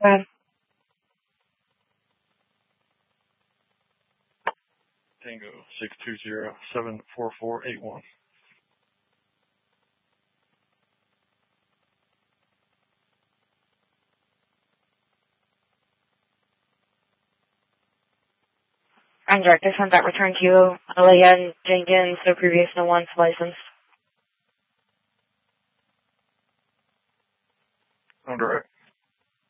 ahead. Tango 620-74481. I'm direct. I sent that return to you. Leanne Jenkins, no previous, no once license. I'm direct.